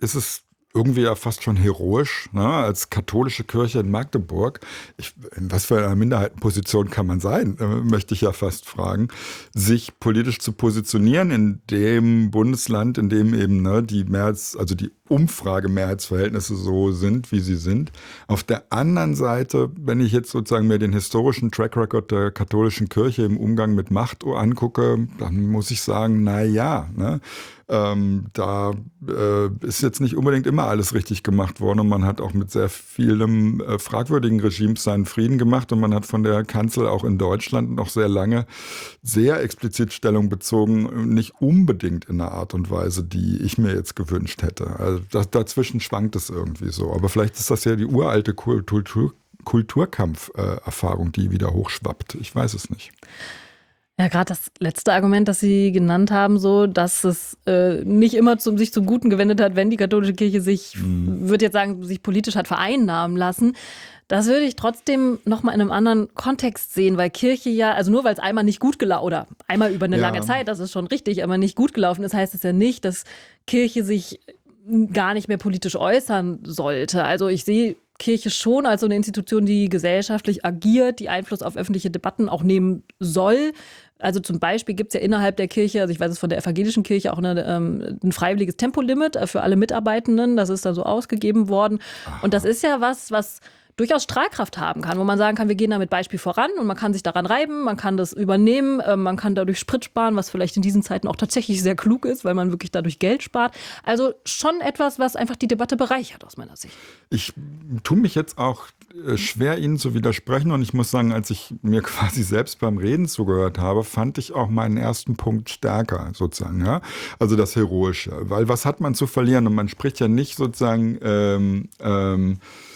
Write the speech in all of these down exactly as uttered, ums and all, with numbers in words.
ist es irgendwie ja fast schon heroisch, ne? Als katholische Kirche in Magdeburg. Ich, in was für einer Minderheitenposition kann man sein, äh, möchte ich ja fast fragen, sich politisch zu positionieren in dem Bundesland, in dem eben ne, die Mehrheits, also die Umfragemehrheitsverhältnisse so sind, wie sie sind. Auf der anderen Seite, wenn ich jetzt sozusagen mir den historischen Track Record der katholischen Kirche im Umgang mit Macht angucke, dann muss ich sagen, na ja, ne? Ähm, da äh, ist jetzt nicht unbedingt immer alles richtig gemacht worden und man hat auch mit sehr vielem äh, fragwürdigen Regimes seinen Frieden gemacht und man hat von der Kanzel auch in Deutschland noch sehr lange sehr explizit Stellung bezogen, nicht unbedingt in einer Art und Weise, die ich mir jetzt gewünscht hätte. Also das, dazwischen schwankt es irgendwie so. Aber vielleicht ist das ja die uralte Kultur, Kulturkampf-Erfahrung, die wieder hochschwappt. Ich weiß es nicht. Ja, gerade das letzte Argument, das Sie genannt haben, so, dass es äh, nicht immer zum, sich zum Guten gewendet hat, wenn die katholische Kirche sich, mhm. würde jetzt sagen, sich politisch hat vereinnahmen lassen. Das würde ich trotzdem nochmal in einem anderen Kontext sehen, weil Kirche ja, also nur weil es einmal nicht gut gelaufen, oder einmal über eine ja. lange Zeit, das ist schon richtig, aber nicht gut gelaufen ist, heißt es ja nicht, dass Kirche sich gar nicht mehr politisch äußern sollte. Also ich sehe Kirche schon als so eine Institution, die gesellschaftlich agiert, die Einfluss auf öffentliche Debatten auch nehmen soll. Also zum Beispiel gibt es ja innerhalb der Kirche, also ich weiß es von der evangelischen Kirche, auch eine, ähm, ein freiwilliges Tempolimit für alle Mitarbeitenden. Das ist da so ausgegeben worden. Aha. Und das ist ja was, was durchaus Strahlkraft haben kann, wo man sagen kann, wir gehen da mit Beispiel voran und man kann sich daran reiben, man kann das übernehmen, äh, man kann dadurch Sprit sparen, was vielleicht in diesen Zeiten auch tatsächlich sehr klug ist, weil man wirklich dadurch Geld spart. Also schon etwas, was einfach die Debatte bereichert aus meiner Sicht. Ich tue mich jetzt auch äh, schwer, Ihnen zu widersprechen und ich muss sagen, als ich mir quasi selbst beim Reden zugehört habe, fand ich auch meinen ersten Punkt stärker sozusagen, ja, also das Heroische, weil was hat man zu verlieren und man spricht ja nicht sozusagen ähm, ähm,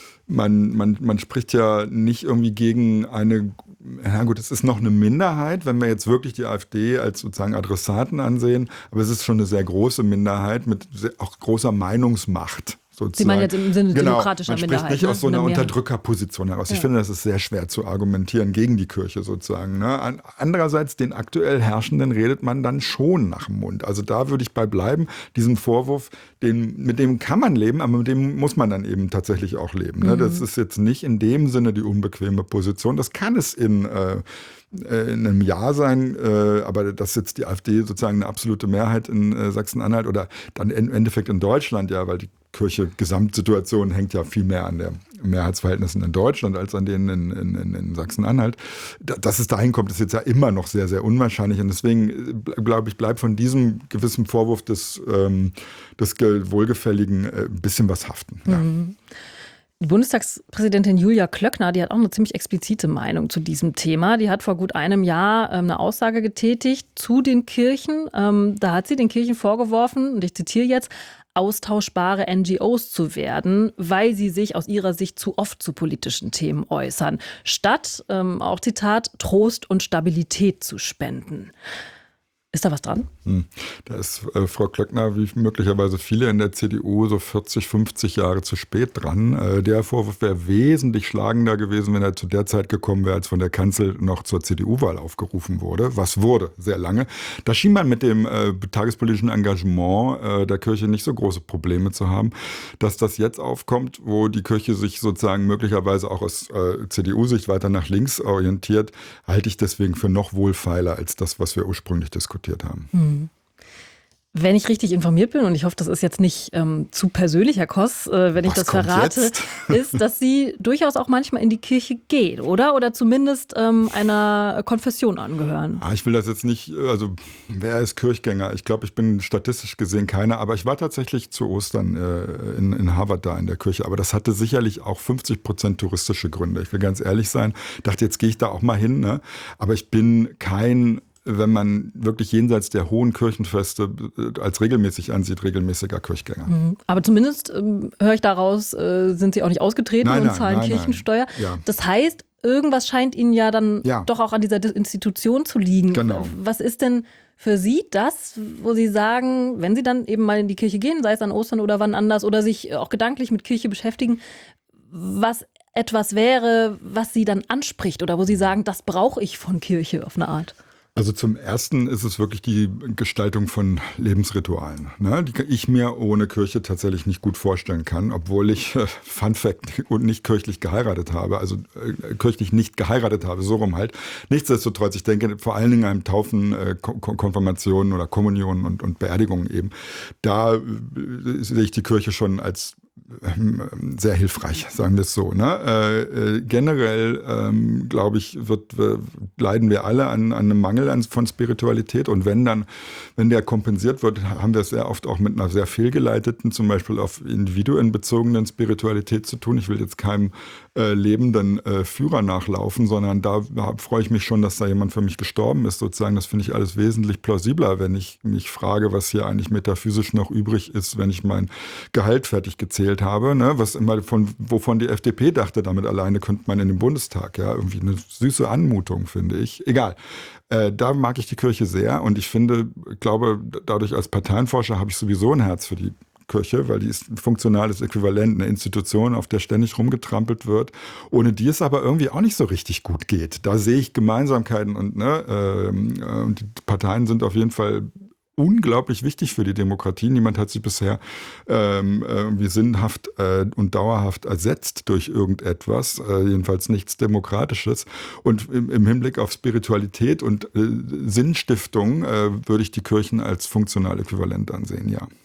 Man, man, man spricht ja nicht irgendwie gegen eine, na gut, es ist noch eine Minderheit, wenn wir jetzt wirklich die AfD als sozusagen Adressaten ansehen, aber es ist schon eine sehr große Minderheit mit sehr, auch großer Meinungsmacht. Sozusagen. Sie meinen jetzt im Sinne genau, demokratischer man spricht Minderheit. nicht ne? aus so einer Eine Unterdrückerposition heraus. Ja. Ich finde, das ist sehr schwer zu argumentieren gegen die Kirche sozusagen. Ne? Andererseits, den aktuell Herrschenden redet man dann schon nach dem Mund. Also da würde ich bei bleiben. Diesen Vorwurf, den, mit dem kann man leben, aber mit dem muss man dann eben tatsächlich auch leben. Ne? Mhm. Das ist jetzt nicht in dem Sinne die unbequeme Position. Das kann es in äh, in einem Jahr sein, äh, aber dass jetzt die AfD sozusagen eine absolute Mehrheit in äh, Sachsen-Anhalt oder dann im Endeffekt in Deutschland, ja, weil die Kirche Gesamtsituation hängt ja viel mehr an den Mehrheitsverhältnissen in Deutschland als an denen in, in, in Sachsen-Anhalt. Da, dass es dahin kommt, ist jetzt ja immer noch sehr, sehr unwahrscheinlich und deswegen glaube ich, bleibt von diesem gewissen Vorwurf des, ähm, des Wohlgefälligen äh, ein bisschen was haften. Ja. Mhm. Die Bundestagspräsidentin Julia Klöckner, die hat auch eine ziemlich explizite Meinung zu diesem Thema. Die hat vor gut einem Jahr ähm, eine Aussage getätigt zu den Kirchen. Ähm, da hat sie den Kirchen vorgeworfen, und ich zitiere jetzt, austauschbare N G Os zu werden, weil sie sich aus ihrer Sicht zu oft zu politischen Themen äußern, statt, ähm, auch Zitat, Trost und Stabilität zu spenden. Ist da was dran? Hm. Da ist äh, Frau Klöckner, wie möglicherweise viele in der C D U, so vierzig, fünfzig Jahre zu spät dran. Äh, der Vorwurf wäre wesentlich schlagender gewesen, wenn er zu der Zeit gekommen wäre, als von der Kanzel noch zur C D U-Wahl aufgerufen wurde. Was wurde sehr lange. Da schien man mit dem äh, tagespolitischen Engagement äh, der Kirche nicht so große Probleme zu haben. Dass das jetzt aufkommt, wo die Kirche sich sozusagen möglicherweise auch aus äh, C D U-Sicht weiter nach links orientiert, halte ich deswegen für noch wohlfeiler als das, was wir ursprünglich diskutiert haben. Hm. Wenn ich richtig informiert bin, und ich hoffe, das ist jetzt nicht ähm, zu persönlicher Kost, äh, wenn Was ich das kommt verrate, jetzt? ist, dass sie durchaus auch manchmal in die Kirche geht, oder? Oder zumindest ähm, einer Konfession angehören. Ah, ich will das jetzt nicht, also wer ist Kirchgänger? Ich glaube, ich bin statistisch gesehen keiner, aber ich war tatsächlich zu Ostern äh, in, in Harvard da in der Kirche, aber das hatte sicherlich auch fünfzig Prozent touristische Gründe. Ich will ganz ehrlich sein, dachte, jetzt gehe ich da auch mal hin, ne? Aber ich bin kein, wenn man wirklich jenseits der hohen Kirchenfeste als regelmäßig ansieht, regelmäßiger Kirchgänger. Mhm. Aber zumindest ähm, höre ich daraus, äh, sind Sie auch nicht ausgetreten Nein, und nein, zahlen nein, Kirchensteuer. nein. Ja. Das heißt, irgendwas scheint Ihnen ja dann Ja. doch auch an dieser Institution zu liegen. Genau. Was ist denn für Sie das, wo Sie sagen, wenn Sie dann eben mal in die Kirche gehen, sei es an Ostern oder wann anders, oder sich auch gedanklich mit Kirche beschäftigen, was etwas wäre, was Sie dann anspricht oder wo Sie sagen, das brauche ich von Kirche auf eine Art? Also zum Ersten ist es wirklich die Gestaltung von Lebensritualen, ne, die ich mir ohne Kirche tatsächlich nicht gut vorstellen kann, obwohl ich, äh, Fun Fact, und nicht kirchlich geheiratet habe, also äh, kirchlich nicht geheiratet habe, so rum halt. Nichtsdestotrotz, ich denke vor allen Dingen an Taufen, äh, Ko- Konfirmationen oder Kommunionen und, und Beerdigungen eben, da äh, sehe ich die Kirche schon als ähm, sehr hilfreich, sagen wir es so. Ne? Äh, äh, generell, ähm, glaube ich, wird, äh, leiden wir alle an, an einem Mangel an, von Spiritualität. Und wenn dann, wenn der kompensiert wird, haben wir es sehr oft auch mit einer sehr fehlgeleiteten, zum Beispiel auf Individuen bezogenen Spiritualität zu tun. Ich will jetzt keinem äh, lebenden äh, Führer nachlaufen, sondern da hab, freue ich mich schon, dass da jemand für mich gestorben ist, sozusagen. Das finde ich alles wesentlich plausibler, wenn ich mich frage, was hier eigentlich metaphysisch noch übrig ist, wenn ich mein Gehalt fertig gezählt habe, ne? Was immer von, wovon die F D P dachte, damit alleine könnte man in den Bundestag, ja, irgendwie eine süße Anmutung, finde ich. Egal. Äh, da mag ich die Kirche sehr und ich finde, glaube, dadurch als Parteienforscher habe ich sowieso ein Herz für die Kirche, weil die ist ein funktionales Äquivalent, eine Institution, auf der ständig rumgetrampelt wird, ohne die es aber irgendwie auch nicht so richtig gut geht. Da sehe ich Gemeinsamkeiten und, ne, ähm, äh, und die Parteien sind auf jeden Fall unglaublich wichtig für die Demokratie. Niemand hat sie bisher ähm, irgendwie sinnhaft äh, und dauerhaft ersetzt durch irgendetwas, äh, jedenfalls nichts Demokratisches. Und im, im Hinblick auf Spiritualität und äh, Sinnstiftung äh, würde ich die Kirchen als funktional äquivalent ansehen, ja.